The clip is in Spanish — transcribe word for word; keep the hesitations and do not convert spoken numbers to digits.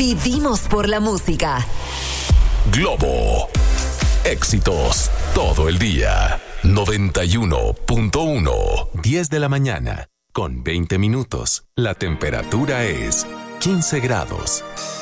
Vivimos por la música. Globo. Éxitos todo el día. noventa y uno punto uno. diez de la mañana, con veinte minutos. La temperatura es quince grados.